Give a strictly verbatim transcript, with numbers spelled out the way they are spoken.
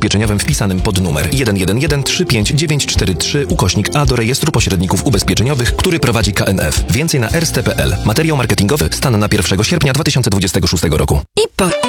ubezpieczeniowym wpisanym pod numer jeden jeden jeden trzy pięć dziewięć cztery trzy ukośnik A do rejestru pośredników ubezpieczeniowych, który prowadzi K N F. Więcej na erste kropka p l. Materiał marketingowy stan na pierwszego sierpnia dwa tysiące dwudziestego szóstego roku. I po...